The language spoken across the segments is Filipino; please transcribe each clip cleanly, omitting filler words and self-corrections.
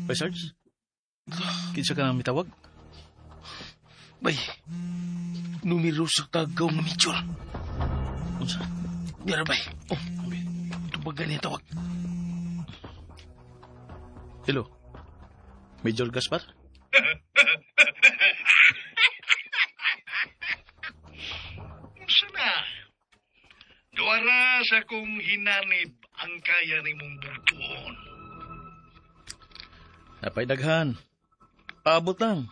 Bay, Sarge? Kinsa ka nang mitawag? Bay, numero sa tagaw nga Major. Unsa? Yara bay. Oh, ito ba ganyan tawag? Hello? Major Gaspar? Unsa na? Duwara sa kong hinanib ang kaya ni mong butuon. Napay daghan. Paabot lang.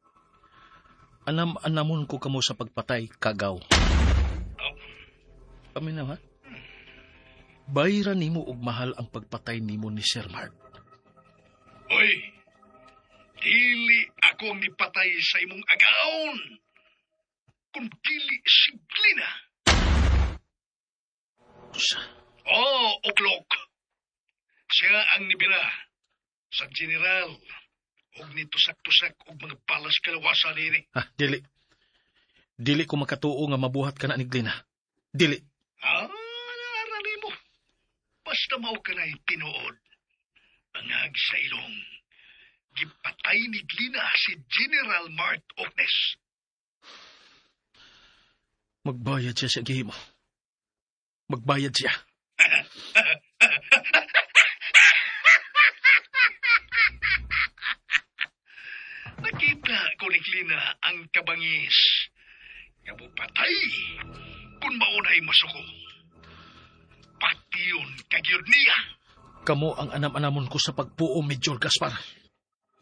Anamon ko kamo sa pagpatay, kagaw. Paminaw, ha? Bayaran nimo og mahal ang pagpatay nimo ni Sir Mark. Hoy, dili ako nipatay sa imong agaon. Kung dili si Glina. Usa. Oh, uklok. Siya ang nibira sa general og nitusak-tusak og mga palas kalawasa nini. Dili. Dili ko makatuo nga mabuhat ka na ni Glina. Dili. Naarali mo. Basta mao ka na'y tinuod. Angag sa ilong. Gipatay ni Glina si General Mart Ognes. Magbayad siya sa gihimo. Magbayad siya. Nakita ko ni Glina ang kabangis. Nga patay kung maunay masuko. Pati yun kagyod niya. Kamo ang anam-anamon ko sa pagpuo, Major Gaspar.